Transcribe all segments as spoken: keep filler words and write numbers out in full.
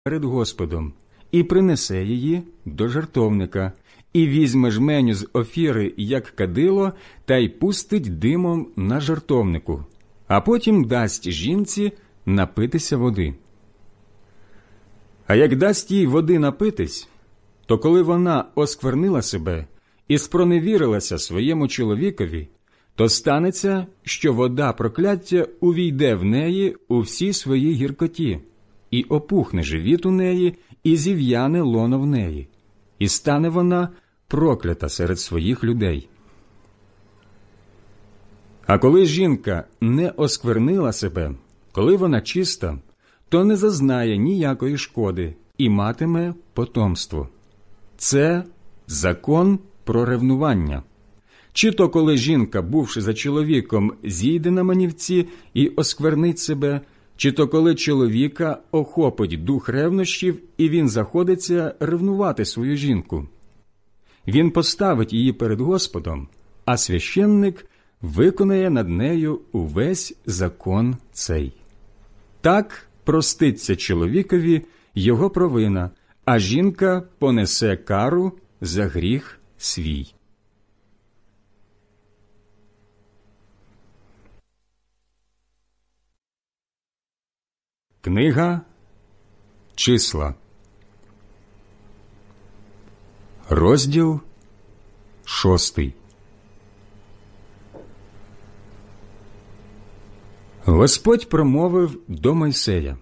перед Господом, і принесе її до жертовника, і візьме жменю з офіри, як кадило, та й пустить димом на жертовнику, а потім дасть жінці напитися води. А як дасть їй води напитись, то коли вона осквернила себе і спроневірилася своєму чоловікові, то станеться, що вода прокляття увійде в неї у всій своїй гіркоті, і опухне живіт у неї, і зів'яне лоно в неї, і стане вона проклята серед своїх людей. А коли жінка не осквернила себе, коли вона чиста, то не зазнає ніякої шкоди і матиме потомство. Це закон про ревнування. Чи то коли жінка, бувши за чоловіком, зійде на манівці і осквернить себе, чи то коли чоловіка охопить дух ревнощів, і він заходиться ревнувати свою жінку. Він поставить її перед Господом, а священник виконає над нею увесь закон цей. Так проститься чоловікові його провина, а жінка понесе кару за гріх свій. Книга Числа, розділ шостий. Господь промовив до Мойсея: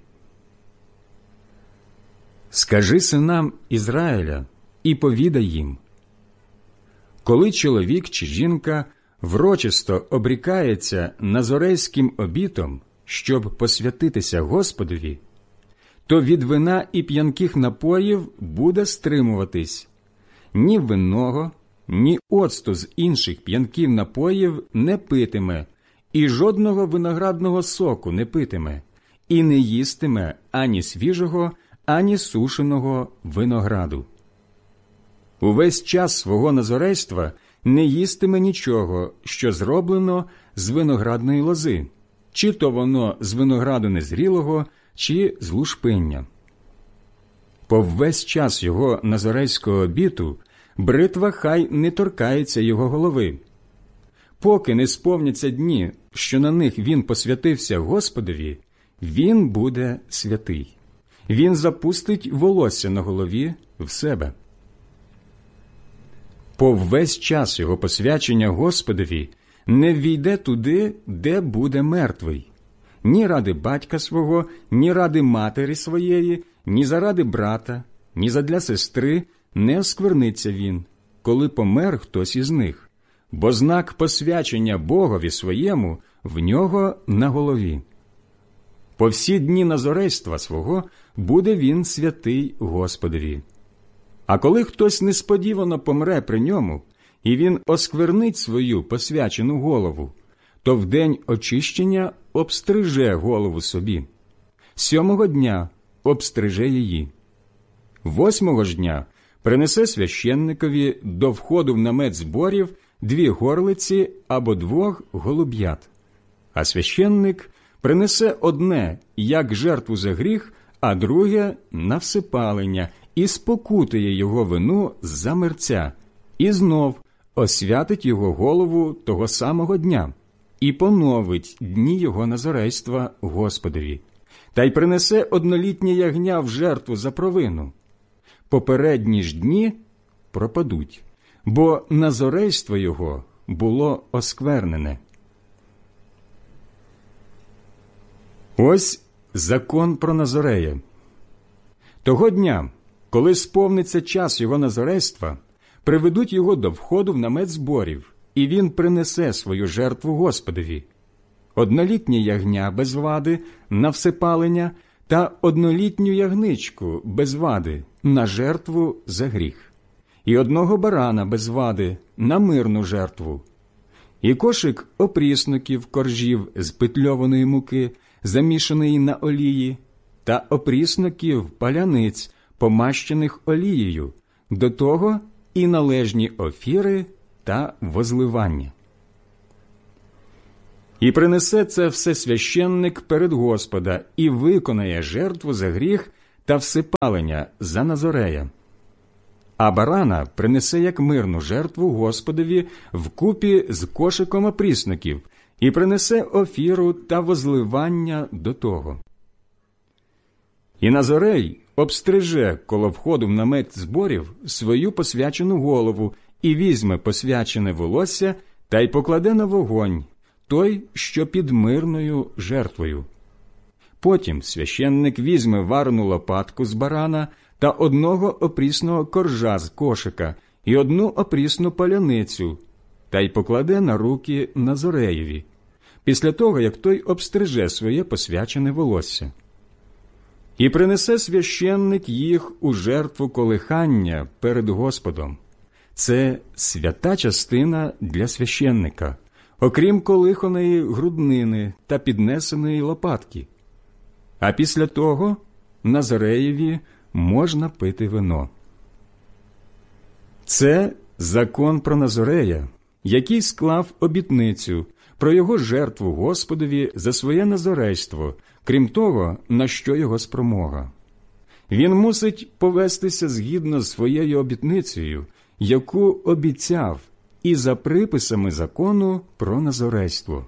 «Скажи синам Ізраїля і повідай їм: коли чоловік чи жінка врочисто обрікається назорейським обітом, щоб посвятитися Господові, то від вина і п'янких напоїв буде стримуватись. Ні винного, ні оцту з інших п'янких напоїв не питиме, і жодного виноградного соку не питиме, і не їстиме ані свіжого, ані сушеного винограду. Увесь час свого назорейства не їстиме нічого, що зроблено з виноградної лози, чи то воно з винограду незрілого, чи з лушпиння. По весь час його назорейського обіту бритва хай не торкається його голови. Поки не сповняться дні, що на них він посвятився Господові, він буде святий. Він запустить волосся на голові в себе. По весь час його посвячення Господові не ввійде туди, де буде мертвий, ні ради батька свого, ні ради матері своєї, ні заради брата, ні задля сестри не оскверниться він, коли помер хтось із них, бо знак посвячення Богові своєму в нього на голові. По всі дні назорейства свого буде він святий Господові. А коли хтось несподівано помре при ньому, і він осквернить свою посвячену голову, то в день очищення обстриже голову собі. Сьомого дня обстриже її. Восьмого ж дня принесе священникові до входу в намет зборів дві горлиці або двох голуб'ят. А священник принесе одне, як жертву за гріх, а друге – на всипалення, і спокутує його вину за мерця, і знов освятить його голову того самого дня, і поновить дні його назорейства Господові, та й принесе однолітнє ягня в жертву за провину. Попередні ж дні пропадуть, бо назорейство його було осквернене. Ось закон про Назорея. Того дня, коли сповниться час його назорейства, приведуть його до входу в намет зборів, і він принесе свою жертву Господові: однолітнє ягня без вади на всипалення та однолітню ягничку без вади на жертву за гріх, і одного барана без вади на мирну жертву, і кошик опрісноків коржів з петльованої муки, замішаної на олії, та опрісноків паляниць, помащених олією, до того і належні офіри та возливання. І принесе це все священник перед Господа, і виконає жертву за гріх та всипалення за Назорея. А барана принесе як мирну жертву Господові вкупі з кошиком опрісноків і принесе офіру та возливання до того. І Назорей обстриже коло входу в намет зборів свою посвячену голову і візьме посвячене волосся та й покладе на вогонь той, що під мирною жертвою. Потім священник візьме варену лопатку з барана та одного опрісного коржа з кошика і одну опрісну паляницю, та й покладе на руки Назореєві, після того, як той обстриже своє посвячене волосся. І принесе священник їх у жертву колихання перед Господом. Це свята частина для священника, окрім колиханої груднини та піднесеної лопатки. А після того Назореєві можна пити вино. Це закон про Назорея, який склав обітницю про його жертву Господові за своє назорейство, крім того, на що його спромога. Він мусить повестися згідно з своєю обітницею, яку обіцяв, і за приписами закону про назорейство.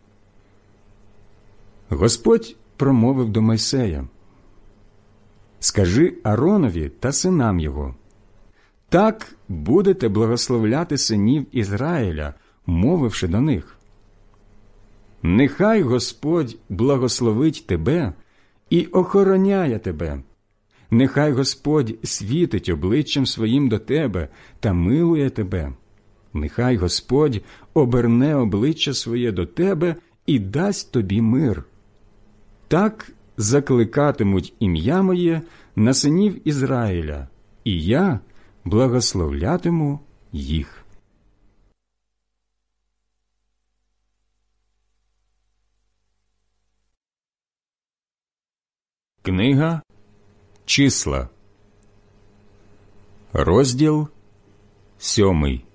Господь промовив до Мойсея: «Скажи Ааронові та синам його: так будете благословляти синів Ізраїля, мовивши до них: нехай Господь благословить тебе і охороняє тебе. Нехай Господь світить обличчям своїм до тебе та милує тебе. Нехай Господь оберне обличчя своє до тебе і дасть тобі мир. Так закликатимуть ім'я моє на синів Ізраїля, і я благословлятиму їх». Книга Числа, розділ сьомий.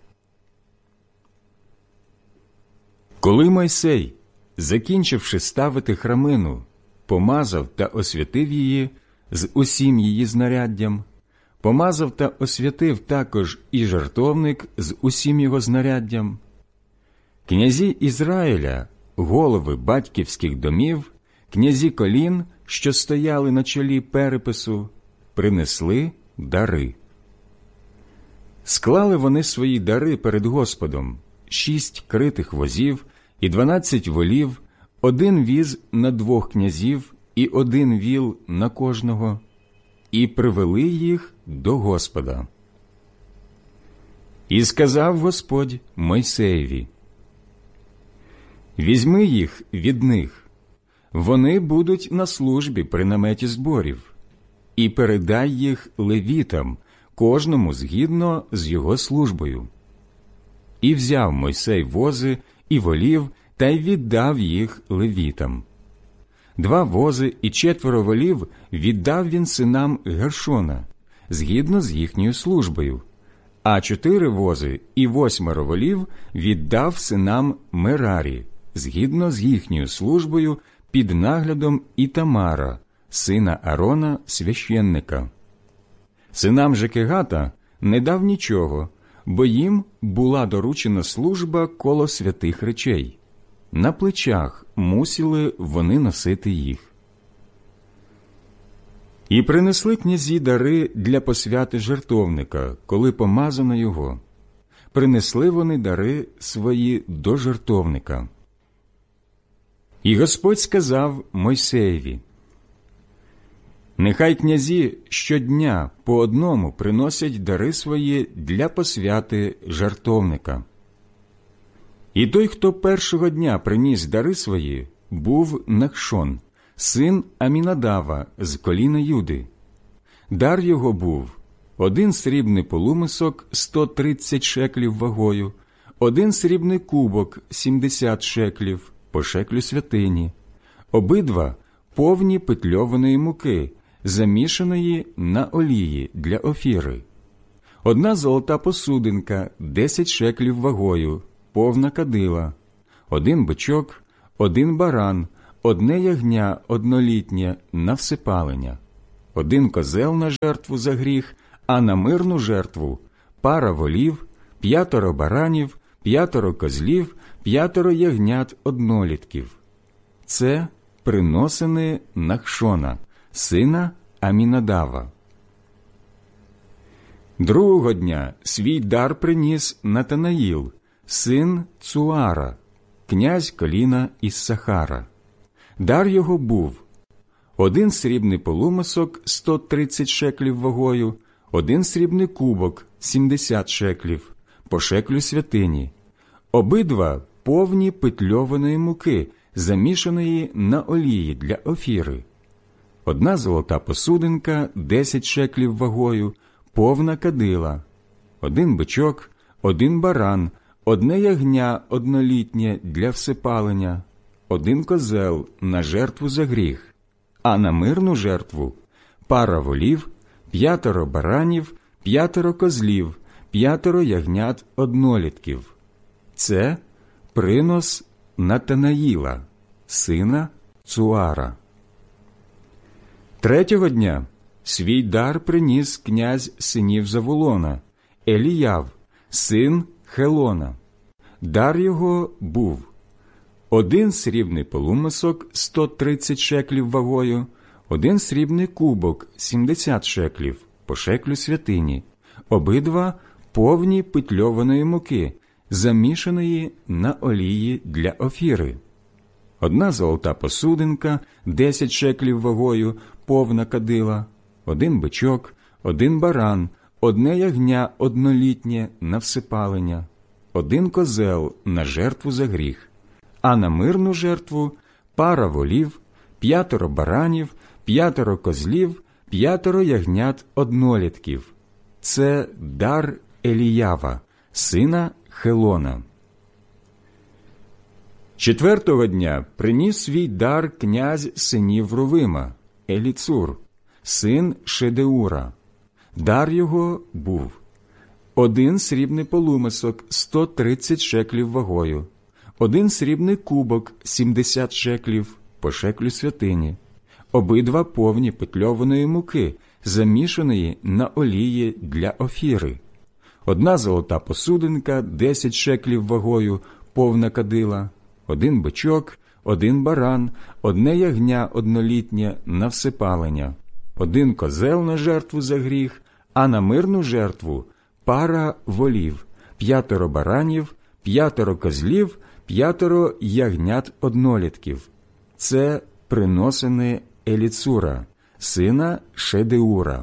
Коли Мойсей, закінчивши ставити храмину, помазав та освятив її з усім її знаряддям, помазав та освятив також і жертовник з усім його знаряддям, князі Ізраїля, голови батьківських домів, князі колін, що стояли на чолі перепису, принесли дари. Склали вони свої дари перед Господом: шість критих возів і дванадцять волів, один віз на двох князів і один віл на кожного, і привели їх до Господа. І сказав Господь Мойсеєві: «Візьми їх від них, вони будуть на службі при наметі зборів, і передай їх левітам, кожному згідно з його службою». І взяв Мойсей вози і волів та й віддав їх левітам. Два вози і четверо волів віддав він синам Гершона, згідно з їхньою службою, а чотири вози і восьмеро волів віддав синам Мерарі, згідно з їхньою службою, під наглядом Ітамара, сина Аарона, священника. Синам же Кегата не дав нічого, бо їм була доручена служба коло святих речей. На плечах мусили вони носити їх. І принесли князі дари для посвяти жертовника, коли помазано його. Принесли вони дари свої до жертовника. І Господь сказав Мойсеєві: «Нехай князі щодня по одному приносять дари свої для посвяти жертовника». І той, хто першого дня приніс дари свої, був Нахшон, син Амінадава з коліна Юди. Дар його був один срібний полумисок сто тридцять шеклів вагою, один срібний кубок сімдесят шеклів по шеклю святині, обидва повні петльованої муки, замішаної на олії для офіри, одна золота посудинка десять шеклів вагою, повна кадила, один бичок, один баран, одне ягня однолітнє на всипалення, один козел на жертву за гріх, а на мирну жертву пара волів, п'ятеро баранів, п'ятеро козлів, п'ятеро ягнят однолітків. Це приносини Нахшона, сина Амінадава. Другого дня свій дар приніс Натанаїл, син Цуара, князь коліна Іссахара. Дар його був: один срібний полумисок сто тридцять шеклів вагою, один срібний кубок сімдесят шеклів, по шеклю святині, обидва повні петльованої муки, замішаної на олії для офіри, одна золота посудинка десять шеклів вагою, повна кадила, один бичок, один баран, одне ягня однолітнє для всипалення, один козел на жертву за гріх, а на мирну жертву пара волів, п'ятеро баранів, п'ятеро козлів, п'ятеро ягнят однолітків. Це принос Натанаїла, сина Цуара. Третього дня свій дар приніс князь синів Завулона, Еліяв, син Хелона. Дар його був: один срібний полумисок сто тридцять шеклів вагою, один срібний кубок сімдесят шеклів, по шеклю святині, обидва повні петльованої муки, замішаної на олії для офіри, одна золота посудинка десять шеклів вагою, повна кадила, один бичок, один баран, одне ягня однолітнє на всипалення, один козел на жертву за гріх, а на мирну жертву пара волів, п'ятеро баранів, п'ятеро козлів, п'ятеро ягнят однолітків. Це дар Еліява, сина Хелона. Четвертого дня приніс свій дар князь синів Рувима, Еліцур, син Шедеура. Дар його був: один срібний полумисок сто тридцять шеклів вагою, один срібний кубок сімдесят шеклів, по шеклю святині, обидва повні петльованої муки, замішаної на олії для офіри, одна золота посудинка десять шеклів вагою, повна кадила, один бичок, один баран, одне ягня однолітнє на всипалення, один козел на жертву за гріх, а на мирну жертву пара волів, п'ятеро баранів, п'ятеро козлів, п'ятеро ягнят однолітків. Це приносини Еліцура, сина Шедеура.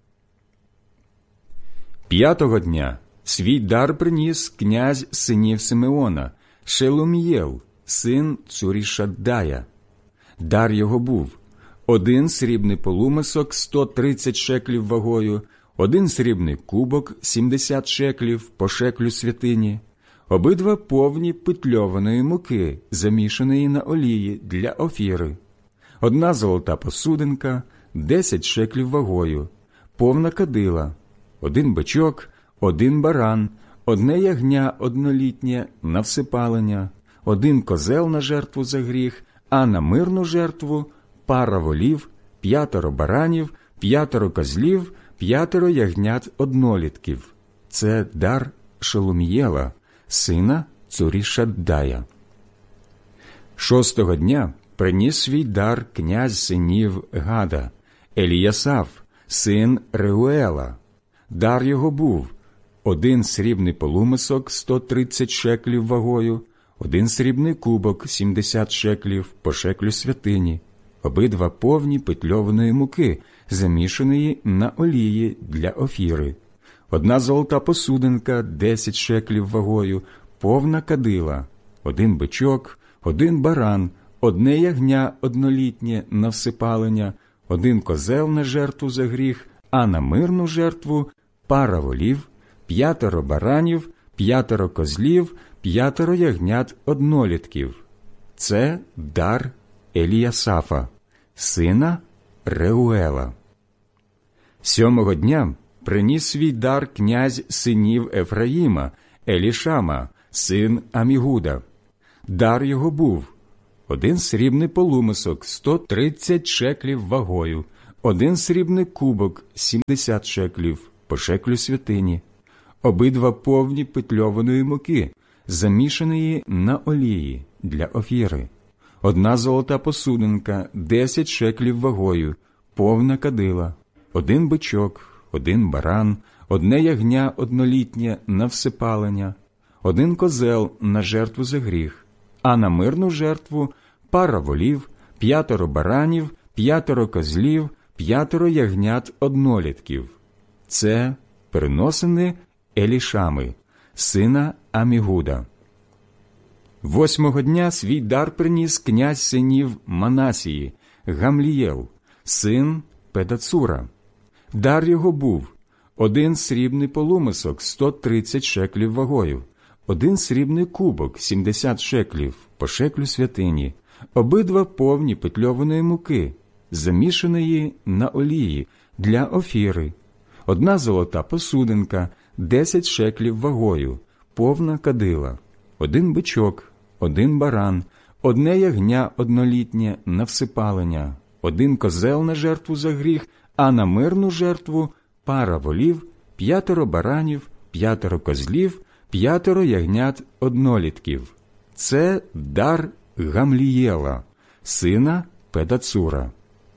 П'ятого дня свій дар приніс князь синів Симеона, Шелумієл, син Цурішаддая. Дар його був: один срібний полумисок сто тридцять шеклів вагою, один срібний кубок сімдесят шеклів, по шеклю святині, обидва повні петльованої муки, замішаної на олії для офіри, одна золота посудинка десять шеклів вагою, повна кадила, один бичок, один баран, одне ягня однолітнє на всипалення, один козел на жертву за гріх, а на мирну жертву пара волів, п'ятеро баранів, п'ятеро козлів, п'ятеро ягнят однолітків. Це дар Шелумієла, сина Цурішаддая. Шостого дня приніс свій дар князь синів Гада, Еліясаф, син Реуела. Дар його був: один срібний полумисок сто тридцять шеклів вагою, один срібний кубок сімдесят шеклів, по шеклю святині, обидва повні петльованої муки, замішаної на олії для офіри, одна золота посудинка десять шеклів вагою, повна кадила, один бичок, один баран, одне ягня однолітнє на всипалення, один козел на жертву за гріх, а на мирну жертву пара волів, п'ятеро баранів, п'ятеро козлів, п'ятеро ягнят однолітків. Це дар Еліясафа, сина Реуела. Сьомого дня приніс свій дар князь синів Ефраїма, Елішама, син Амігуда. Дар його був: один срібний полумисок сто тридцять шеклів вагою, один срібний кубок сімдесят шеклів по шеклю святині, обидва повні петльованої муки, замішаної на олії для офіри, одна золота посудинка десять шеклів вагою, повна кадила, один бичок, один баран, одне ягня однолітнє на всепалення, один козел на жертву за гріх, а на мирну жертву пара волів, п'ятеро баранів, п'ятеро козлів, п'ятеро ягнят однолітків. Це приносини Елішами, сина Амігуда. Восьмого дня свій дар приніс князь синів Манасії, Гамлієл, син Педацура. Дар його був один срібний полумисок сто тридцять шеклів вагою, один срібний кубок сімдесят шеклів по шеклю святині, обидва повні петльованої муки, замішаної на олії для офіри, одна золота посудинка десять шеклів вагою, повна кадила, один бичок, один баран, одне ягня однолітнє на всепалення, один козел на жертву за гріх, а на мирну жертву пара волів, п'ятеро баранів, п'ятеро козлів, п'ятеро ягнят однолітків. Це дар Гамлієла, сина Педацура.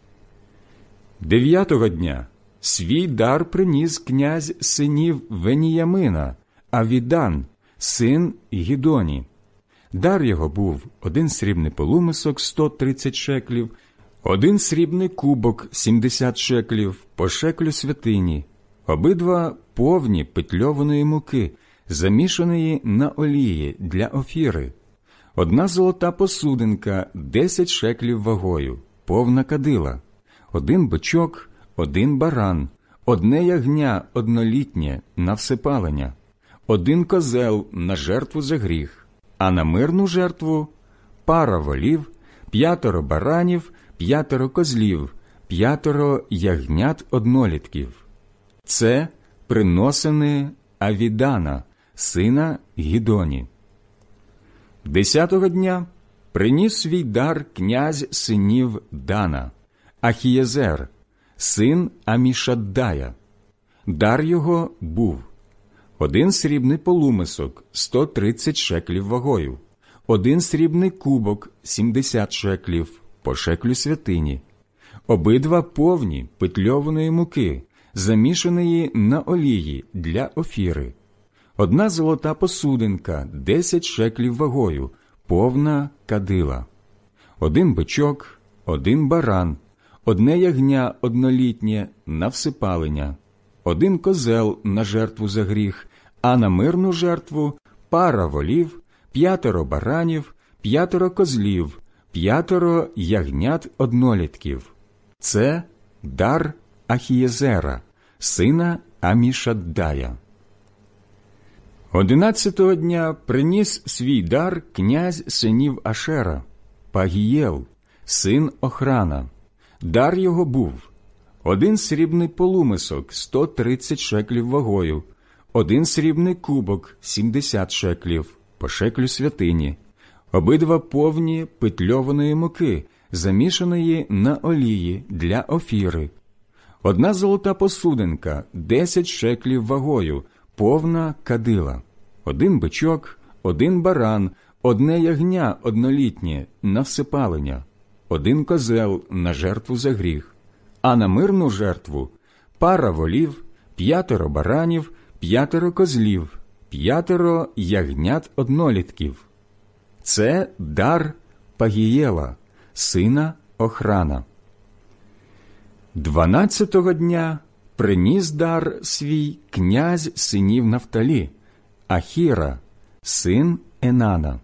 Дев'ятого дня свій дар приніс князь синів Веніямина, Авідан, син Гідоні. Дар його був один срібний полумисок сто тридцять шеклів, один срібний кубок сімдесят шеклів по шеклю святині, обидва повні петльованої муки, замішаної на олії для офіри, одна золота посудинка десять шеклів вагою, повна кадила, один бичок, один баран, одне ягня однолітнє на всепалення, один козел на жертву за гріх, а на мирну жертву пара волів, п'ятеро баранів, п'ятеро козлів, п'ятеро ягнят однолітків. Це приносини Авідана, сина Гідоні. Десятого дня приніс свій дар князь синів Дана, Ахієзер, син Амішаддая. Дар його був один срібний полумисок сто тридцять шеклів вагою, один срібний кубок сімдесят шеклів по шеклю святині, обидва повні петльованої муки, замішаної на олії для офіри, одна золота посудинка десять шеклів вагою, повна кадила, один бичок, один баран, одне ягня однолітнє на всепалення, один козел на жертву за гріх, а на мирну жертву пара волів, п'ятеро баранів, п'ятеро козлів, п'ятеро ягнят однолітків. Це дар Ахієзера, сина Амішаддая. Одинадцятого дня приніс свій дар князь синів Ашера, Пагієл, син Охрана. Дар його був один срібний полумисок сто тридцять шеклів вагою, один срібний кубок сімдесят шеклів по шеклю святині, обидва повні петльованої муки, замішаної на олії для офіри, одна золота посудинка десять шеклів вагою, повна кадила, один бичок, один баран, одне ягня однолітнє на всепалення, один козел на жертву за гріх, а на мирну жертву пара волів, п'ятеро баранів, п'ятеро козлів, п'ятеро ягнят однолітків. Це дар Пагієла, сина Охрана. Дванадцятого дня приніс дар свій князь синів Нафталі, Ахіра, син Енана.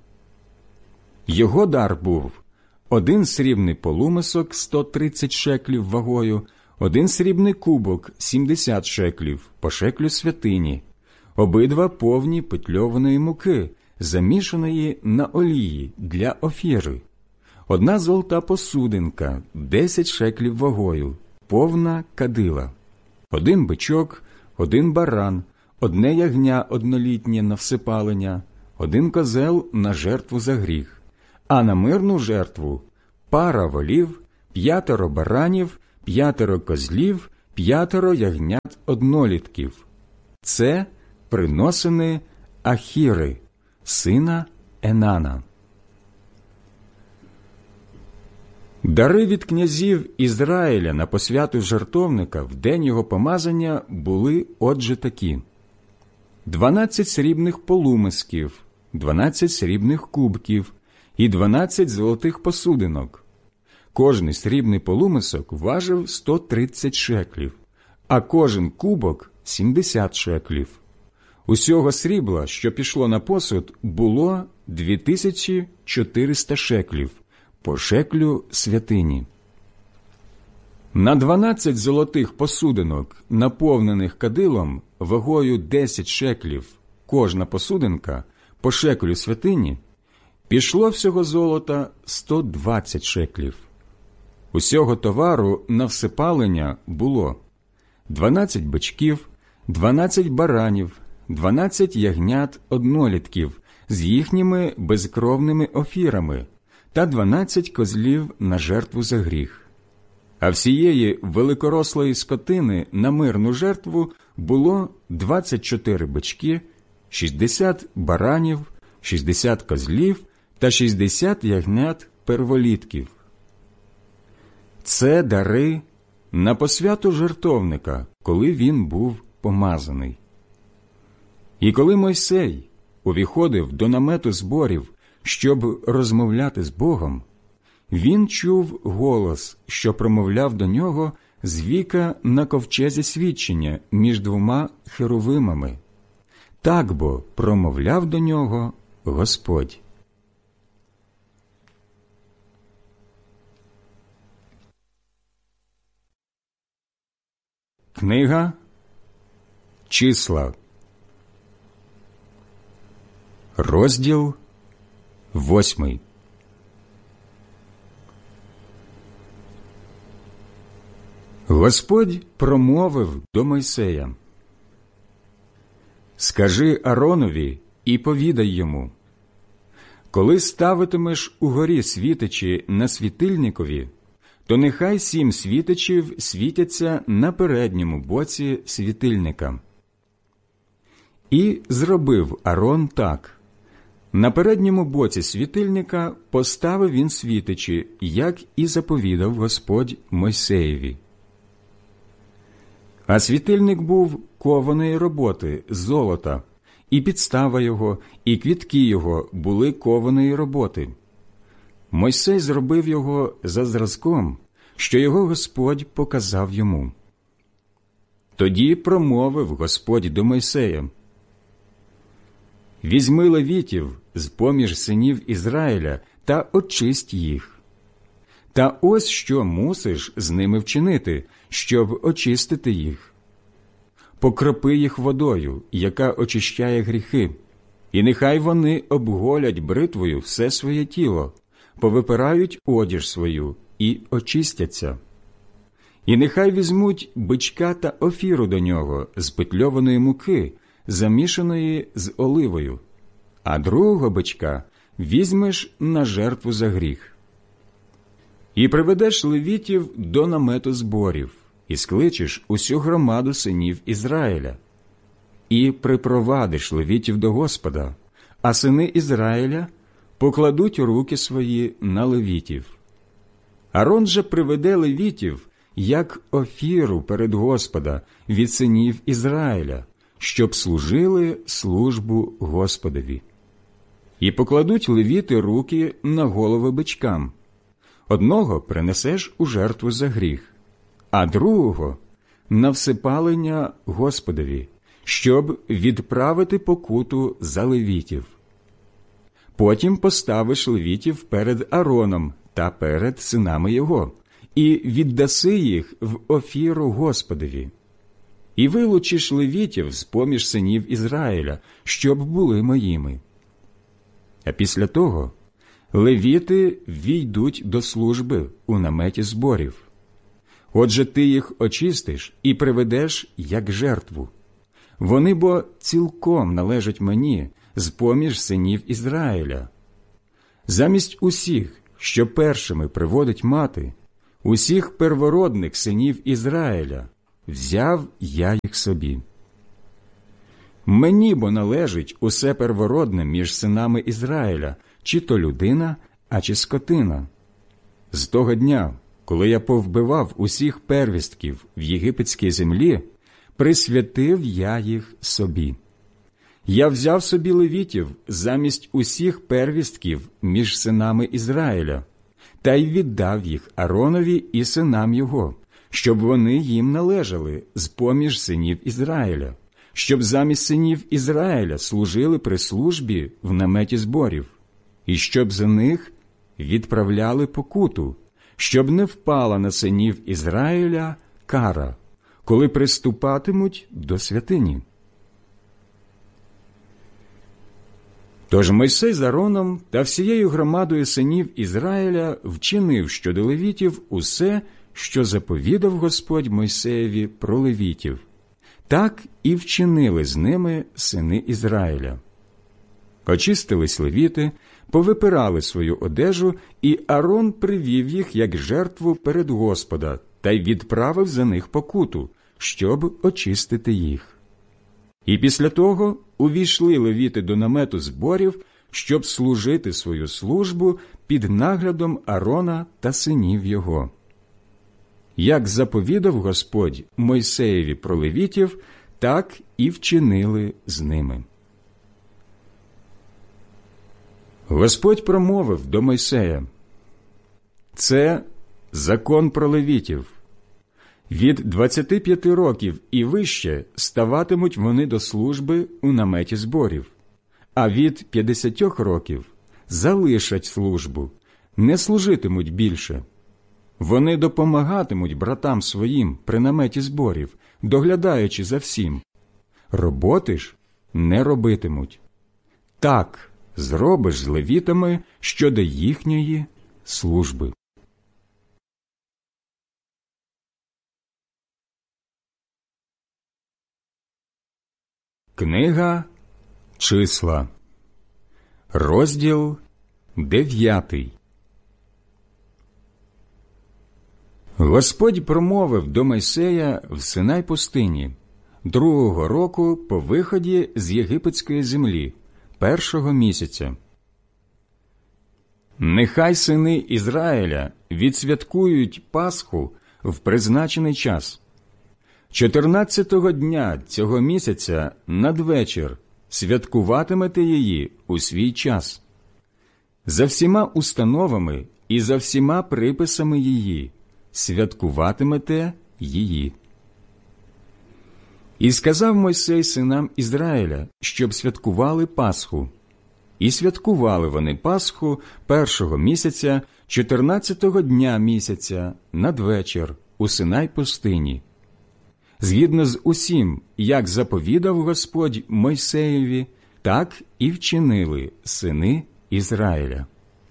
Його дар був один срібний полумисок сто тридцять шеклів вагою, один срібний кубок сімдесят шеклів по шеклю святині, обидва повні петльованої муки, замішаної на олії для офіри, одна золота посудинка десять шеклів вагою, повна кадила, один бичок, один баран, одне ягня однолітнє на всепалення, один козел на жертву за гріх, а на мирну жертву пара волів, п'ятеро баранів, п'ятеро козлів, п'ятеро ягнят однолітків. Це приносини Ахіри, сина Енана. Дари від князів Ізраїля на посвяту жертовника в день його помазання були отже такі: дванадцять срібних полумисків, дванадцять срібних кубків і дванадцять золотих посудинок. Кожний срібний полумисок важив сто тридцять шеклів, а кожен кубок – сімдесят шеклів. Усього срібла, що пішло на посуд, було дві тисячі чотириста шеклів, по шеклю святині. На дванадцять золотих посудинок, наповнених кадилом, вагою десять шеклів, кожна посудинка, по шеклю святині, пішло всього золота сто двадцять шеклів. Усього товару на всипалення було дванадцять бичків, дванадцять баранів, дванадцять ягнят однолітків з їхніми безкровними офірами та дванадцять козлів на жертву за гріх. А всієї великорослої скотини на мирну жертву було двадцять чотири бички, шістдесят баранів, шістдесят козлів та шістдесят ягнят перволітків. Це дари на посвяту жертовника, коли він був помазаний. І коли Мойсей увіходив до намету зборів, щоб розмовляти з Богом, він чув голос, що промовляв до нього з віка на ковчезі свідчення між двома херовимами. Так бо промовляв до нього Господь. Книга Числа, розділ восьмий. Господь промовив до Мойсея: «Скажи Аронові і повідай йому: коли ставитимеш угорі світичі на світильникові, то нехай сім світичів світяться на передньому боці світильника». І зробив Арон так. На передньому боці світильника поставив він світичі, як і заповідав Господь Мойсеєві. А світильник був кованої роботи з золота, і підстава його, і квітки його були кованої роботи. Мойсей зробив його за зразком, що його Господь показав йому. Тоді промовив Господь до Мойсея: «Візьми левітів з-поміж синів Ізраїля та очисть їх. Та ось що мусиш з ними вчинити, щоб очистити їх. Покропи їх водою, яка очищає гріхи, і нехай вони обголять бритвою все своє тіло, повипирають одіж свою і очистяться. І нехай візьмуть бичка та офіру до нього з петльованої муки, замішаної з оливою, а другого бичка візьмеш на жертву за гріх. І приведеш левітів до намету зборів, і скличеш усю громаду синів Ізраїля. І припровадиш левітів до Господа, а сини Ізраїля покладуть руки свої на левітів. Арон же приведе левітів, як офіру перед Господа від синів Ізраїля, щоб служили службу Господові. І покладуть левіти руки на голови бичкам. Одного принесеш у жертву за гріх, а другого – на всипалення Господові, щоб відправити покуту за левітів. Потім поставиш левітів перед Ароном та перед синами його, і віддаси їх в офіру Господові. І вилучиш левітів з-поміж синів Ізраїля, щоб були моїми. А після того левіти війдуть до служби у наметі зборів. Отже, ти їх очистиш і приведеш як жертву. Вони бо цілком належать мені з-поміж синів Ізраїля. Замість усіх, що першими приводить мати, Усіх первородних синів Ізраїля взяв я їх собі. Мені бо належить усе первородне між синами Ізраїля, чи то людина, а чи скотина. З того дня, коли я повбивав усіх первістків в єгипетській землі, присвятив я їх собі. Я взяв собі левітів замість усіх первістків між синами Ізраїля, та й віддав їх Ааронові і синам його, щоб вони їм належали з-поміж синів Ізраїля, щоб замість синів Ізраїля служили при службі в наметі зборів, і щоб за них відправляли покуту, щоб не впала на синів Ізраїля кара, коли приступатимуть до святині. Тож Мойсей з Аароном та всією громадою синів Ізраїля вчинив щодо левітів усе, що заповідав Господь Мойсеєві про левітів. Так і вчинили з ними сини Ізраїля. Очистились левіти, повипирали свою одежу, і Аарон привів їх як жертву перед Господа та й відправив за них покуту, щоб очистити їх. І після того увійшли левіти до намету зборів, щоб служити свою службу під наглядом Аарона та синів його. Як заповідав Господь Мойсеєві про левітів, так і вчинили з ними. Господь промовив до Мойсея: «Це закон про левітів. Від двадцяти п'яти років і вище ставатимуть вони до служби у наметі зборів, а від п'ятдесяти років залишать службу, не служитимуть більше. Вони допомагатимуть братам своїм при наметі зборів, доглядаючи за всім. Роботи ж не робитимуть. Так зробиш з левітами щодо їхньої служби». Книга Числа, розділ дев'ятий. Господь промовив до Мойсея в Синай пустині, другого року по виході з єгипетської землі, першого місяця. «Нехай сини Ізраїля відсвяткують Пасху в призначений час. Чотирнадцятого дня цього місяця надвечір святкуватимете її у свій час. За всіма установами і за всіма приписами її святкуватимете її». І сказав Мойсей синам Ізраїля, щоб святкували Пасху. І святкували вони Пасху першого місяця, чотирнадцятого дня місяця, надвечір, у Синай пустині. Згідно з усім, як заповідав Господь Мойсеєві, так і вчинили сини Ізраїля.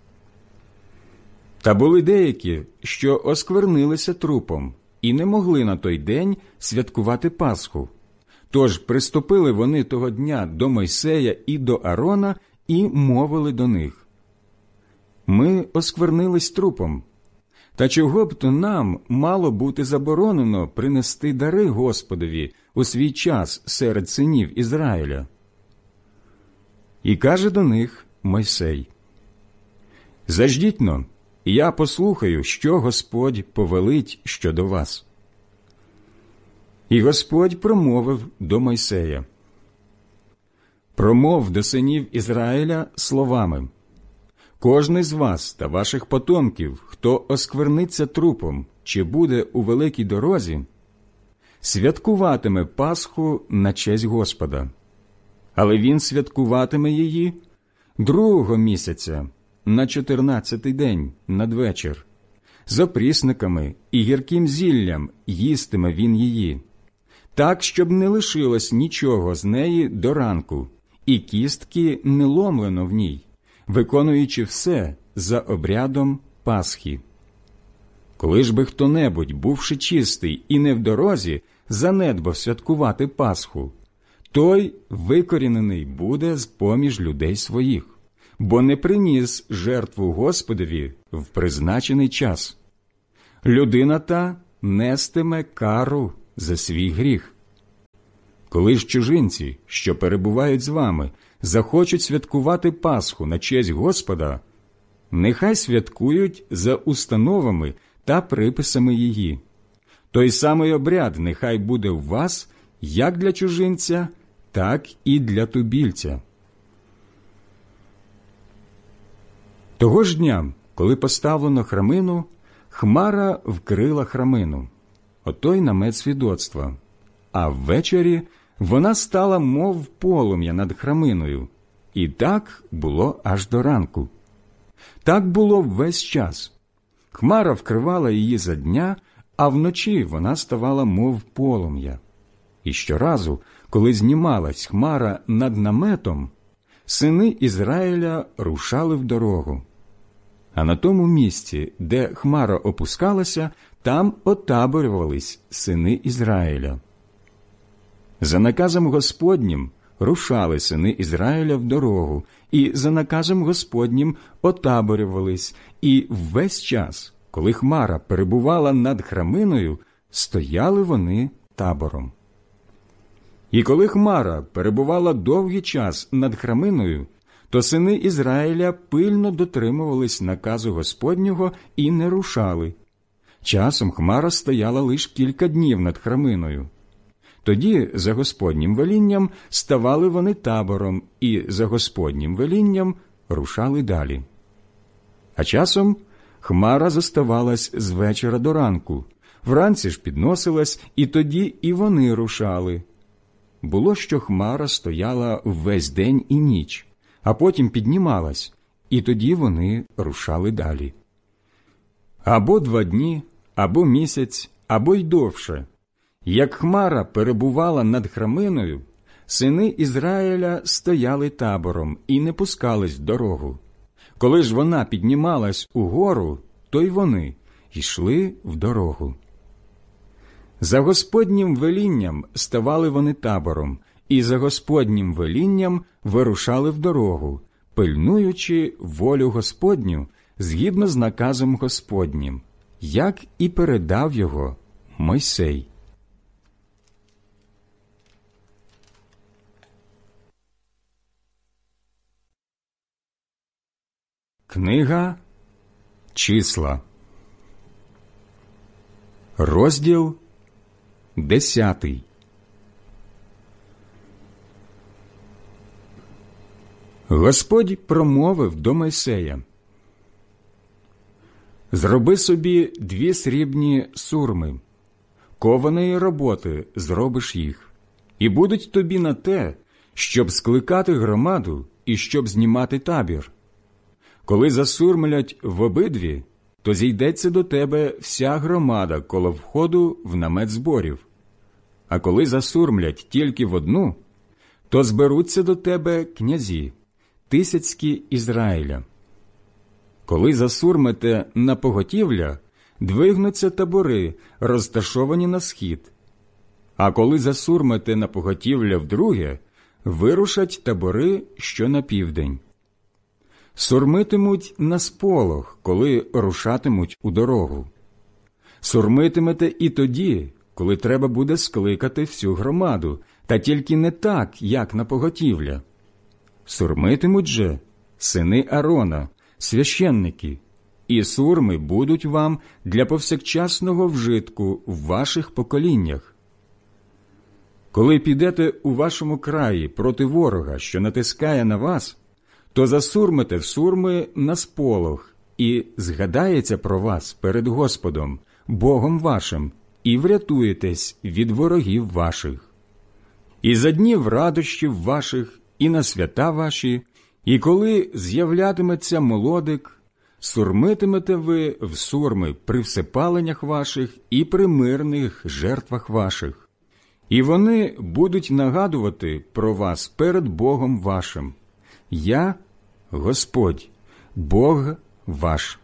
Та були деякі, що осквернилися трупом, і не могли на той день святкувати Пасху. Тож приступили вони того дня до Мойсея і до Аарона і мовили до них: «Ми осквернились трупом. Та чого б то нам мало бути заборонено принести дари Господові у свій час серед синів Ізраїля?» І каже до них Мойсей: «Заждіть-но, я послухаю, що Господь повелить щодо вас». І Господь промовив до Мойсея: «Промов до синів Ізраїля словами: кожний з вас та ваших потомків, хто оскверниться трупом чи буде у великій дорозі, святкуватиме Пасху на честь Господа. Але він святкуватиме її другого місяця, на чотирнадцятий день, надвечір. З опрісниками і гірким зіллям їстиме він її, так, щоб не лишилось нічого з неї до ранку, і кістки не ломлено в ній, виконуючи все за обрядом Пасхи. Коли ж би хто-небудь, бувши чистий і не в дорозі, занедбав святкувати Пасху, той викорінений буде з-поміж людей своїх, бо не приніс жертву Господові в призначений час. людина та нестиме кару за свій гріх. Коли ж чужинці, що перебувають з вами, захочуть святкувати Пасху на честь Господа, нехай святкують за установами та приписами її. Той самий обряд нехай буде в вас як для чужинця, так і для тубільця. Того ж дня, коли поставлено храмину, хмара вкрила храмину, ото й намет свідоцтва, а ввечері вона стала мов полум'я над храминою, і так було аж до ранку. Так було весь час. Хмара вкривала її за дня, а вночі вона ставала мов полум'я. І щоразу, коли знімалась хмара над наметом, сини Ізраїля рушали в дорогу. А на тому місці, де хмара опускалася, там отаборювались сини Ізраїля. За наказом Господнім рушали сини Ізраїля в дорогу, і за наказом Господнім отаборювались, і весь час, коли хмара перебувала над храминою, стояли вони табором. І коли хмара перебувала довгий час над храминою, то сини Ізраїля пильно дотримувались наказу Господнього і не рушали. Часом хмара стояла лише кілька днів над храминою. Тоді за Господнім велінням ставали вони табором і за Господнім велінням рушали далі. А часом хмара зоставалась з вечора до ранку, вранці ж підносилась, і тоді і вони рушали. Було, що хмара стояла весь день і ніч, а потім піднімалась, і тоді вони рушали далі. Або два дні, або місяць, або й довше. Як хмара перебувала над храминою, сини Ізраїля стояли табором і не пускались в дорогу. Коли ж вона піднімалась угору, то й вони йшли в дорогу. За Господнім велінням ставали вони табором, і за Господнім велінням вирушали в дорогу, пильнуючи волю Господню згідно з наказом Господнім, як і передав його Мойсей. Книга Числа, розділ десятий. Господь промовив до Мойсея: «Зроби собі дві срібні сурми, кованої роботи зробиш їх, і будуть тобі на те, щоб скликати громаду і щоб знімати табір. Коли засурмлять в обидві, то зійдеться до тебе вся громада коло входу в намет зборів. А коли засурмлять тільки в одну, то зберуться до тебе князі, тисяцькі Ізраїля. Коли засурмите на поготівля, двигнуться табори, розташовані на схід. А коли засурмите на поготівля вдруге, вирушать табори, що на південь. Сурмитимуть на сполох, коли рушатимуть у дорогу. Сурмитимете і тоді, коли треба буде скликати всю громаду, та тільки не так, як на поготівля. Сурмитимуть же сини Аарона, священники, і сурми будуть вам для повсякчасного вжитку в ваших поколіннях. Коли підете у вашому краї проти ворога, що натискає на вас, то засурмите в сурми на сполох, і згадається про вас перед Господом, Богом вашим, і врятуєтесь від ворогів ваших. І за днів радощів ваших, і на свята ваші, і коли з'являтиметься молодик, сурмитимете ви в сурми при всепаленнях ваших і при мирних жертвах ваших. І вони будуть нагадувати про вас перед Богом вашим. Я – Господь, Бог ваш».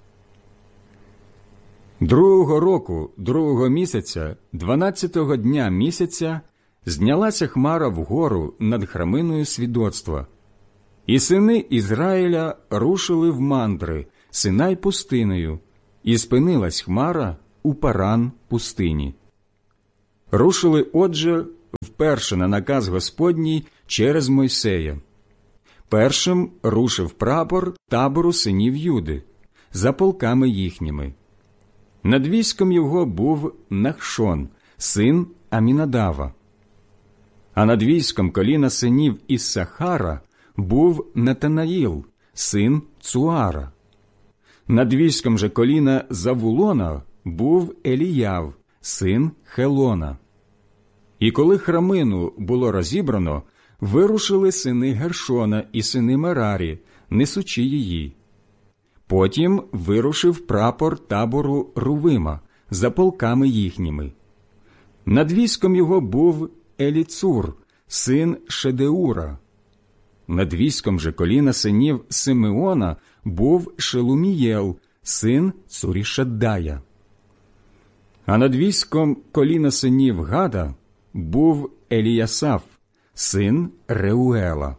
Другого року, другого місяця, дванадцятого дня місяця, знялася хмара вгору над храминою свідоцтва. І сини Ізраїля рушили в мандри, Синай пустинею, і спинилась хмара у Паран пустині. Рушили, отже, вперше на наказ Господній через Мойсея. Першим рушив прапор табору синів Юди, за полками їхніми. Над військом його був Нахшон, син Амінадава. А над військом коліна синів Іссахара був Натанаїл, син Цуара. Над військом же коліна Завулона був Еліяв, син Хелона. І коли храмину було розібрано, вирушили сини Гершона і сини Мерарі, несучи її. Потім вирушив прапор табору Рувима за полками їхніми. Над військом його був Еліцур, син Шедеура. Над військом же коліна синів Симеона був Шелумієл, син Цурішаддая. А над військом коліна синів Гада був Еліясаф, син Реуела.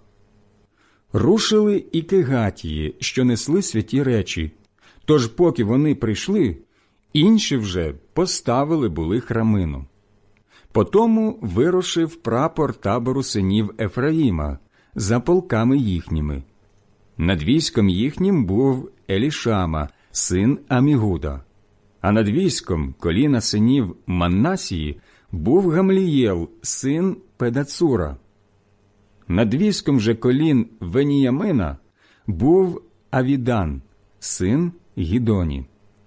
Рушили і кегатії, що несли святі речі, тож поки вони прийшли, інші вже поставили були храмину. Потому вирушив прапор табору синів Ефраїма за полками їхніми. Над військом їхнім був Елішама, син Амігуда, а над військом коліна синів Манасії був Гамлієл, син Педацура. Над військом же колін Веніямина був Авідан, син Гідоні.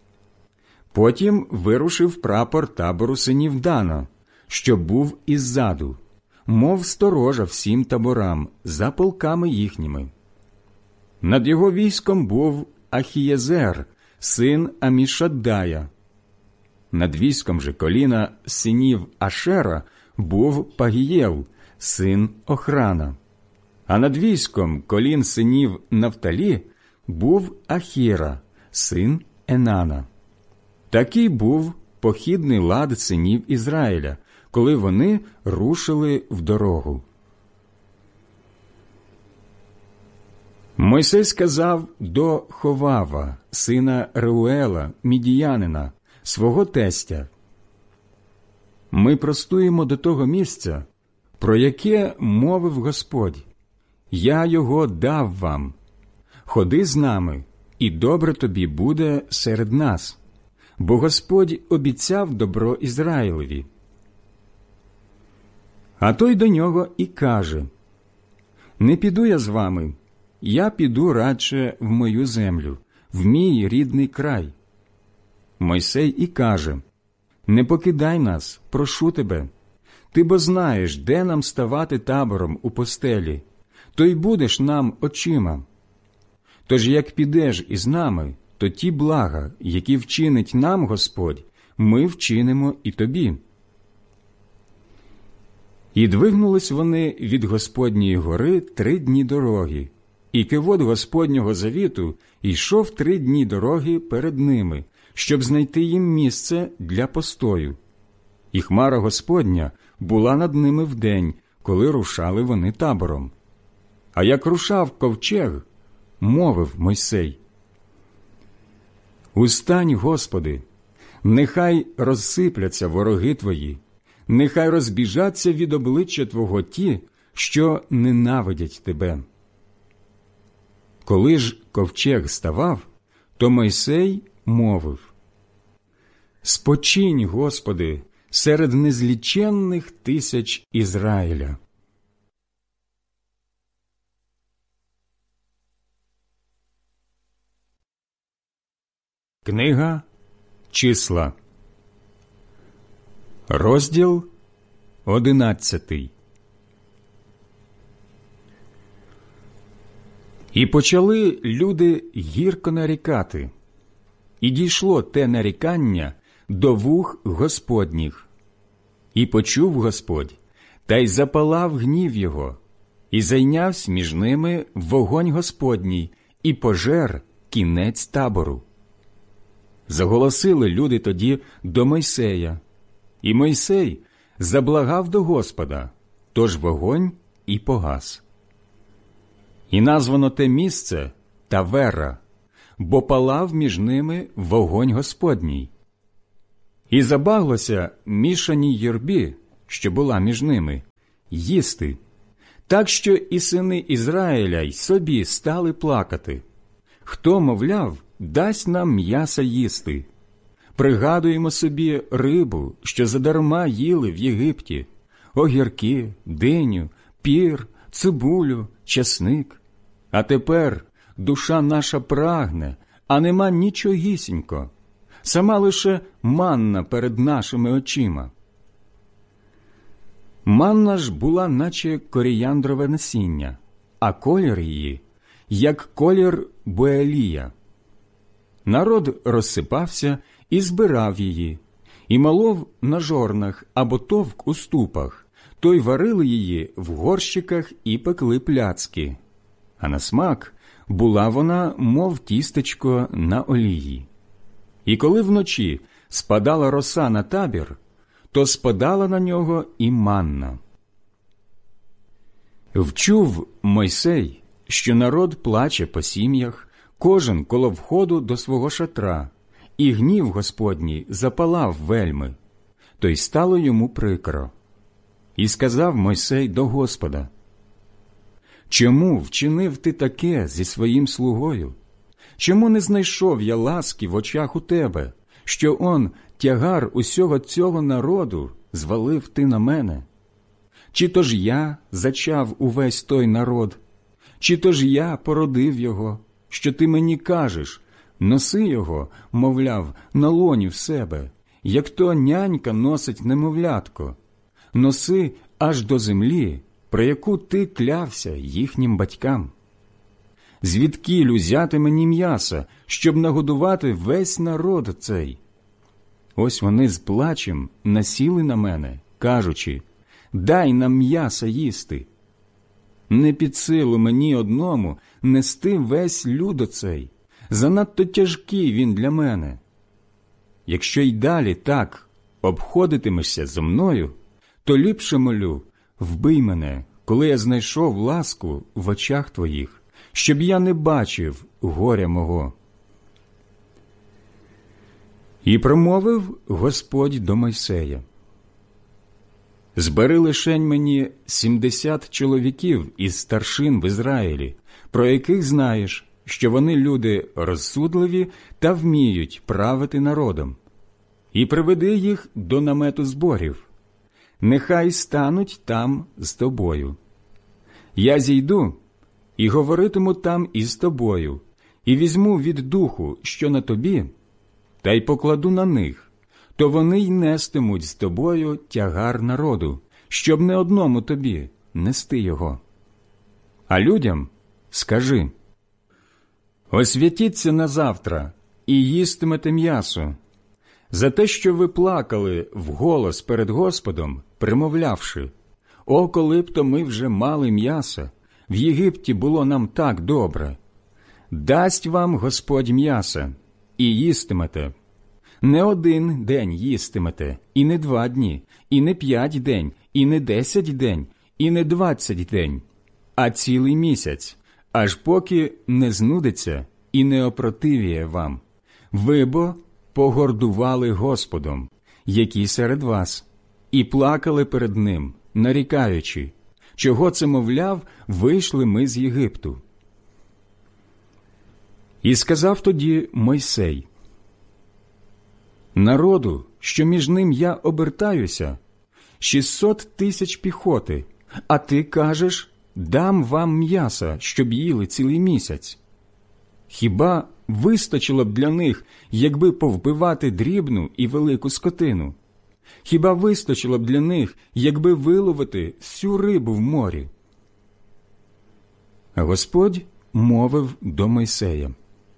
Потім вирушив прапор табору синів Дана, що був іззаду, мов сторожа всім таборам, за полками їхніми. Над його військом був Ахієзер, син Амішаддая. Над військом же коліна синів Ашера був Пагієл, син Охрана. А над військом колін синів Нафталі був Ахіра, син Енана. Такий був похідний лад синів Ізраїля, коли вони рушили в дорогу. Мойсей сказав до Ховава, сина Реуела, мідіянина, свого тестя: «Ми простуємо до того місця, про яке мовив Господь. Я його дав вам. Ходи з нами, і добре тобі буде серед нас, бо Господь обіцяв добро Ізраїлеві». А той до нього і каже: «Не піду я з вами, я піду радше в мою землю, в мій рідний край». Мойсей і каже: «Не покидай нас, прошу тебе. Ти бо знаєш, де нам ставати табором у постелі, то й будеш нам очима. Тож як підеш із нами, то ті блага, які вчинить нам Господь, ми вчинимо і тобі». І двигнулись вони від Господньої гори три дні дороги, і кивот Господнього завіту йшов три дні дороги перед ними, щоб знайти їм місце для постою. І хмара Господня була над ними вдень, коли рушали вони табором. А як рушав ковчег, мовив Мойсей: «Устань, Господи, нехай розсипляться вороги Твої, нехай розбіжаться від обличчя Твого ті, що ненавидять Тебе». Коли ж ковчег ставав, то Мойсей мовив: «Спочинь, Господи, серед незліченних тисяч Ізраїля». Книга Числа, розділ одинадцятий. І почали люди гірко нарікати, і дійшло те нарікання до вух Господніх. І почув Господь, та й запалав гнів його, і зайнявся між ними вогонь Господній, і пожер кінець табору. Заголосили люди тоді до Мойсея, і Мойсей заблагав до Господа, тож вогонь і погас. І названо те місце Тавера, бо палав між ними вогонь Господній. І забаглося мішаній юрбі, що була між ними, їсти, так що і сини Ізраїля й собі стали плакати. Хто, мовляв, дасть нам м'яса їсти? Пригадуємо собі рибу, що задарма їли в Єгипті, огірки, диню, пір, цибулю, часник. А тепер душа наша прагне, а нема нічогісінько, сама лише манна перед нашими очима. Манна ж була, наче коріяндрове насіння, а колір її, як колір буелія. Народ розсипався і збирав її, і молов на жорнах або товк у ступах, то й варили її в горщиках і пекли пляцки. А на смак була вона, мов тістечко на олії. І коли вночі спадала роса на табір, то спадала на нього і манна. Вчув Мойсей, що народ плаче по сім'ях, кожен коло входу до свого шатра, і гнів Господній запалав вельми, то й стало йому прикро. І сказав Мойсей до Господа: «Чому вчинив ти таке зі своїм слугою? Чому не знайшов я ласки в очах у тебе, що он тягар усього цього народу звалив ти на мене? Чи то ж я зачав увесь той народ? Чи то ж я породив його, що ти мені кажеш, носи його, мовляв, на лоні в себе, як то нянька носить немовлятко, носи аж до землі, про яку ти клявся їхнім батькам? Звідкіль узяти мені м'яса, щоб нагодувати весь народ цей?» Ось вони з плачем насіли на мене, кажучи: «Дай нам м'яса їсти». Не під силу мені одному нести весь люд оцей, занадто тяжкий він для мене. Якщо й далі так обходитимешся зо мною, то ліпше молю, вбий мене, коли я знайшов ласку в очах твоїх, щоб я не бачив горя мого. І промовив Господь до Мойсея: «Збери лишень мені сімдесят чоловіків із старшин в Ізраїлі, про яких знаєш, що вони люди розсудливі та вміють правити народом, і приведи їх до намету зборів. Нехай стануть там з тобою. Я зійду і говоритиму там із тобою, і візьму від духу, що на тобі, та й покладу на них, то вони й нестимуть з тобою тягар народу, щоб не одному тобі нести його. А людям скажи: освятіться на завтра і їстимете м'ясо, за те, що ви плакали вголос перед Господом, примовлявши: о, коли б то ми вже мали м'яса, в Єгипті було нам так добре. Дасть вам Господь м'яса, і їстимете. Не один день їстимете, і не два дні, і не п'ять день, і не десять день, і не двадцять день, а цілий місяць, аж поки не знудиться і не опротивіє вам. Ви бо погордували Господом, які серед вас, і плакали перед Ним, нарікаючи: чого це, мовляв, вийшли ми з Єгипту». І сказав тоді Мойсей: «Народу, що між ним я обертаюся, шістсот тисяч піхоти, а ти кажеш: дам вам м'яса, щоб їли цілий місяць. Хіба вистачило б для них, якби повбивати дрібну і велику скотину? Хіба вистачило б для них, якби виловити всю рибу в морі?» А Господь мовив до Мойсея: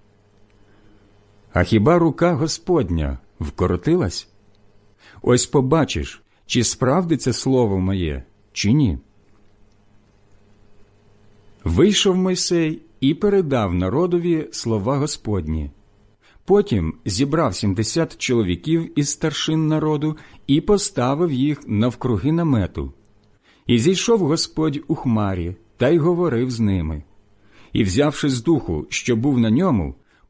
«А хіба рука Господня вкоротилась? Ось побачиш, чи справдиться слово моє, чи ні». Вийшов Мойсей і передав народові слова Господні. Потім зібрав сімдесят чоловіків із старшин народу і поставив їх навкруги намету. І зійшов Господь у хмарі та й говорив з ними. І, взявши з духу, що був на ньому,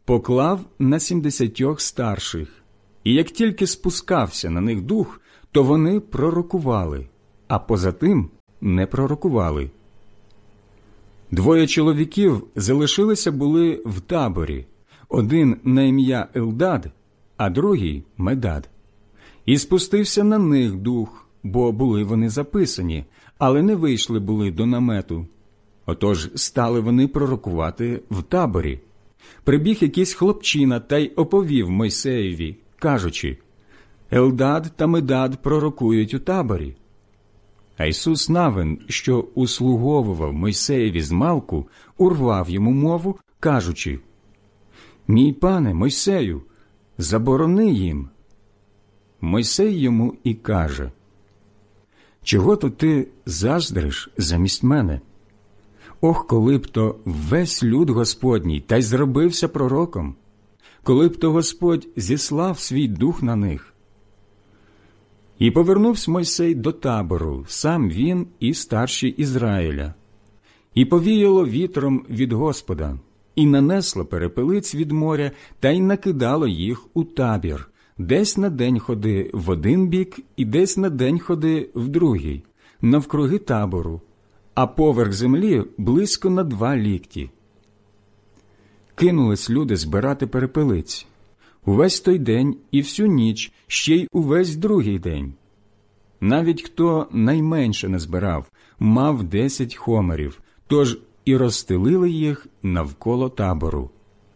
поклав на сімдесятьох старших, і як тільки спускався на них дух, то вони пророкували, а поза тим не пророкували. Двоє чоловіків залишилися були в таборі, один на ім'я Елдад, а другий – Медад. І спустився на них дух, бо були вони записані, але не вийшли були до намету. Отож стали вони пророкувати в таборі. Прибіг якийсь хлопчина та й оповів Мойсеєві, кажучи: «Елдад та Медад пророкують у таборі». А Ісус Навин, що услуговував Мойсеєві змалку, урвав йому мову, кажучи: «Мій пане Мойсею, заборони їм». Мойсей йому і каже: «Чого то ти заздриш замість мене? Ох, коли б то весь люд Господній та й зробився пророком, коли б то Господь зіслав свій дух на них». І повернувся Мойсей до табору, сам він і старші Ізраїля. І повіяло вітром від Господа, і нанесло перепелиць від моря, та й накидало їх у табір, десь на день ходи в один бік, і десь на день ходи в другий, навкруги табору, а поверх землі близько на два лікті. Кинулись люди збирати перепелиць. Увесь той день і всю ніч, ще й увесь другий день. Навіть хто найменше не збирав, мав десять хомерів, тож і розстелили їх навколо табору.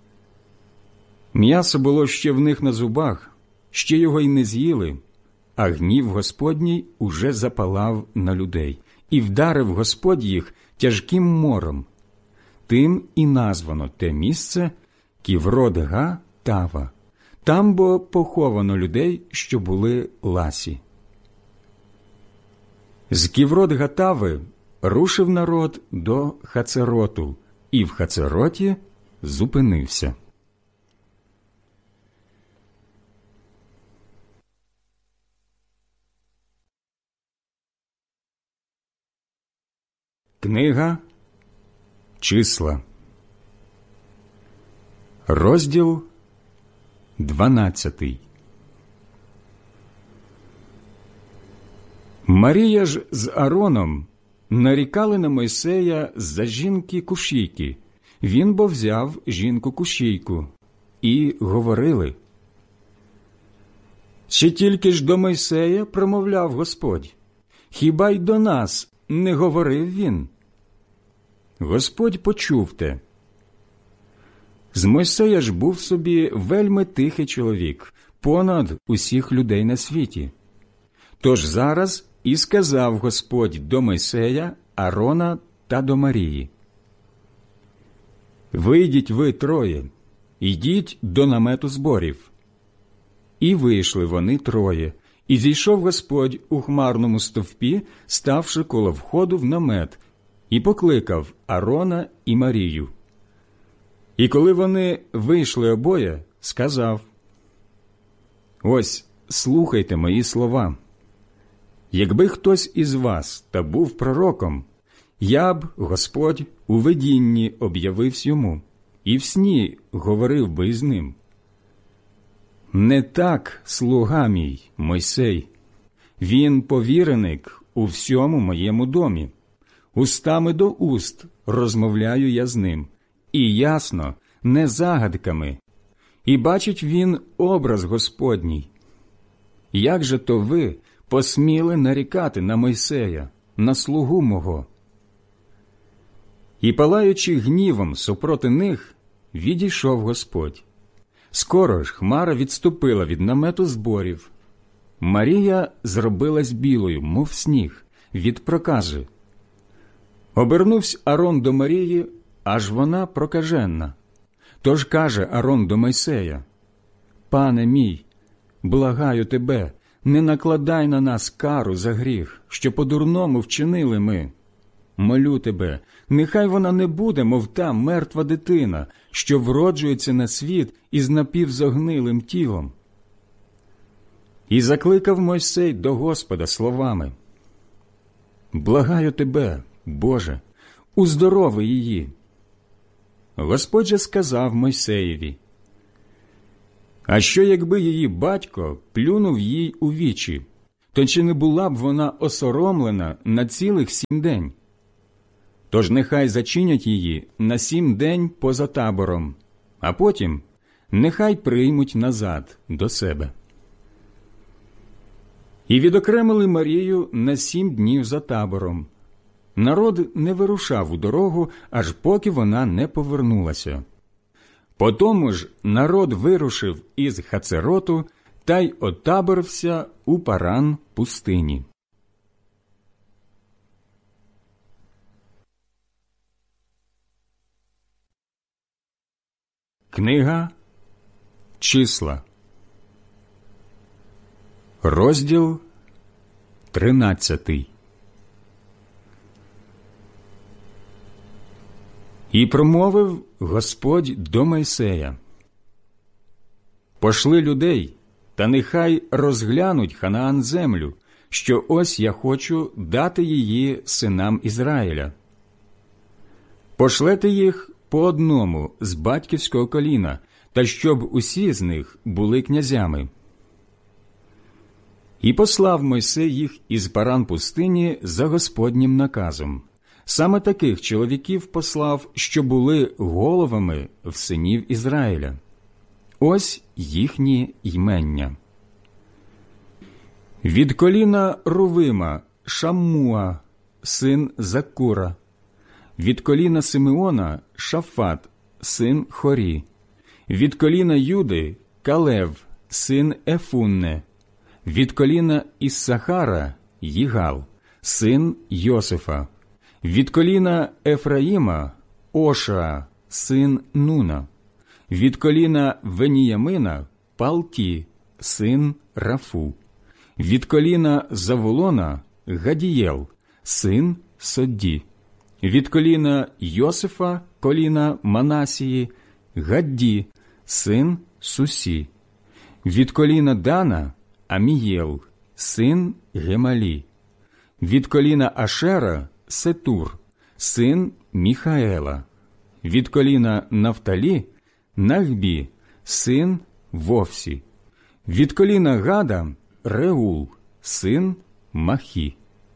М'ясо було ще в них на зубах, ще його й не з'їли, а гнів Господній уже запалав на людей, і вдарив Господь їх тяжким мором. Тим і названо те місце Ківрот-га-Тава. Там бо поховано людей, що були ласі. З Ківрот-га-Тави рушив народ до Хацероту, і в Хацероті зупинився. Книга Числа, розділ дванадцятий. Марія ж з Аароном нарікали на Мойсея за жінки кушійки. Він бо взяв жінку кушійку. І говорили: «Чи тільки ж до Мойсея промовляв Господь? Хіба й до нас не говорив він?» Господь почув те. З Мойсея ж був собі вельми тихий чоловік, понад усіх людей на світі. Тож зараз і сказав Господь до Мойсея, Аарона та до Марії: «Вийдіть ви троє, йдіть до намету зборів». І вийшли вони троє, і зійшов Господь у хмарному стовпі, ставши коло входу в намет, і покликав Аарона і Марію. І коли вони вийшли обоє, сказав: «Ось, слухайте мої слова. Якби хтось із вас та був пророком, я б, Господь, у видінні об'явився йому, і в сні говорив би із ним. Не так слуга мій Мойсей. Він повіреник у всьому моєму домі. Устами до уст розмовляю я з ним, і ясно, не загадками. І бачить він образ Господній. Як же то ви посміли нарікати на Мойсея, на слугу мого?» І, палаючи гнівом супроти них, відійшов Господь. Скоро ж хмара відступила від намету зборів. Марія зробилась білою, мов сніг, від прокази. Обернувся Аарон до Марії, аж вона прокаженна. Тож каже Аарон до Мойсея: «Пане мій, благаю тебе, не накладай на нас кару за гріх, що по-дурному вчинили ми. Молю тебе, нехай вона не буде, мов та мертва дитина, що вроджується на світ із напівзогнилим тілом». І закликав Мойсей до Господа словами: «Благаю тебе, Боже, уздорови її». Господь же сказав Мойсеєві: А що, якби її батько плюнув їй у вічі, то чи не була б вона осоромлена на цілих сім день? Тож нехай зачинять її на сім день поза табором, а потім нехай приймуть назад до себе. І відокремили Марію на сім днів за табором. Народ не вирушав у дорогу, аж поки вона не повернулася. Потому ж народ вирушив із Хацероту та й отаборився у Паран пустині. Книга Числа, розділ тринадцятий. І промовив Господь до Мойсея: «Пошли людей, та нехай розглянуть Ханаан землю, що ось я хочу дати її синам Ізраїля. Пошлете їх по одному з батьківського коліна, та щоб усі з них були князями». І послав Мойсей їх із Паран пустині за Господнім наказом. Саме таких чоловіків послав, що були головами в синів Ізраїля. Ось їхні ймення. Від коліна Рувима – Шаммуа, син Закура. Від коліна Симеона – Шафат, син Хорі. Від коліна Юди – Калев, син Ефунне. Від коліна Іссахара – Їгал, син Йосифа. Від коліна Ефраїма – Ошаа, син Нуна. Від коліна Веніямина – Палті, син Рафу. Від коліна Завулона – Гадієл, син Содді. Від коліна Йосифа, коліна Манасії – Гадді, син Сусі. Від коліна Дана – Амієл, син Гемалі. Від коліна Ашера – Сетур, син Міхаела. Від коліна Нафталі – Нахбі, син Вовсі. Від коліна Гада – Реул, син Махі.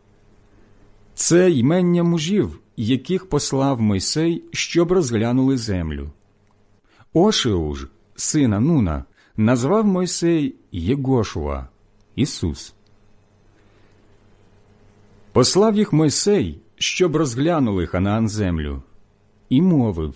Це ймення мужів, яких послав Мойсей, щоб розглянули землю. Ошеу ж, сина Нуна, назвав Мойсей Єгошуа, Ісус. Послав їх Мойсей, щоб розглянули Ханаан землю, і мовив: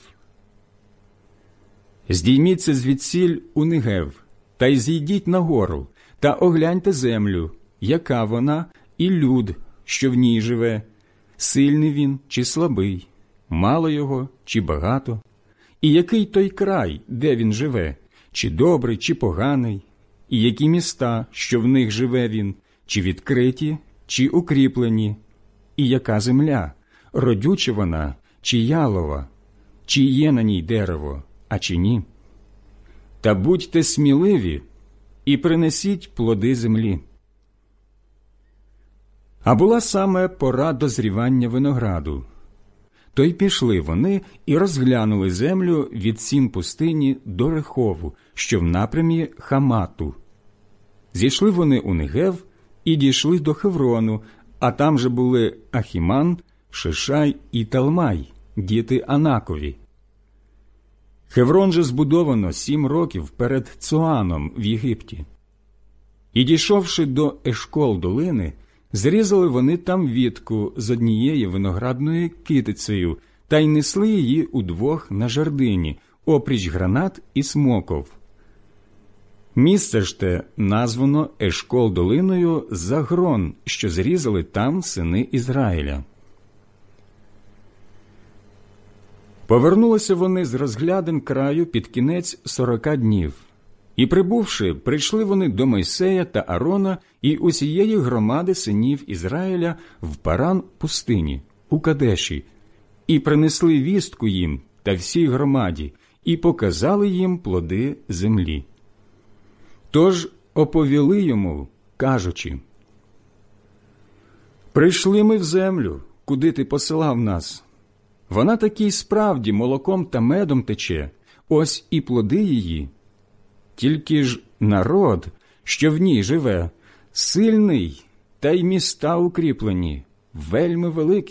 «Здійміться звідсіль у Негев, та й зійдіть на гору, та огляньте землю, яка вона, і люд, що в ній живе, сильний він чи слабий, мало його чи багато, і який той край, де він живе, чи добрий, чи поганий, і які міста, що в них живе він, чи відкриті, чи укріплені, і яка земля, родюча вона, чи ялова, чи є на ній дерево, а чи ні. Та будьте сміливі і принесіть плоди землі». А була саме пора дозрівання винограду. То й пішли вони і розглянули землю від сін пустині до Рехову, що в напрямі Хамату. Зійшли вони у Негев і дійшли до Хеврону, а там же були Ахіман, Шишай і Талмай, діти Анакові. Хеврон же збудовано сім років перед Цоаном в Єгипті. І, дійшовши до Ешкол долини, зрізали вони там вітку з однієї виноградною китицею та й несли її удвох на жердині, опріч гранат і смоков. Місце ж те названо Ешкол долиною за грон, що зрізали там сини Ізраїля. Повернулися вони з розглядин краю під кінець сорока днів. І, прибувши, прийшли вони до Мойсея та Арона і усієї громади синів Ізраїля в Паран пустині, у Кадеші, і принесли вістку їм та всій громаді, і показали їм плоди землі. Тож оповіли йому, кажучи: «Прийшли ми в землю, куди ти посилав нас. Вона таки справді молоком та медом тече, ось і плоди її. Тільки ж народ, що в ній живе, сильний, та й міста укріплені, вельми великі.